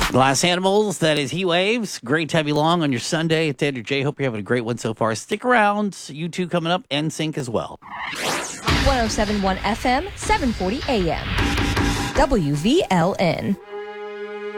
Glass Animals, that is Heat Waves. Great to have you along on your Sunday. It's Andrew J. Hope you're having a great one so far. Stick around. You two coming up, NSYNC as well. 107.1 FM, 740 AM. WVLN.